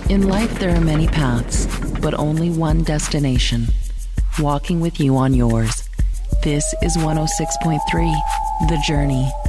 In life, there are many paths, but only one destination. Walking with you on yours. This is 106.3, The Journey.